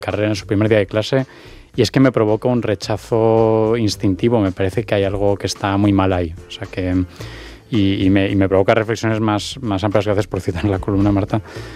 carrera en su primer día de clase, y es que me provoca un rechazo instintivo. Me parece que hay algo que está muy mal ahí. O sea que... Y me provoca reflexiones más amplias. Gracias por citar en la columna, Marta,